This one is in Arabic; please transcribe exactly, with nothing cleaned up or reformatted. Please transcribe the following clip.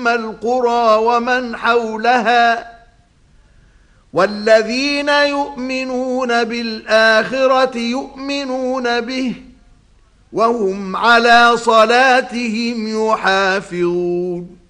القرى ومن حولها والذين يؤمنون بالآخرة يؤمنون به وهم على صلاتهم يحافظون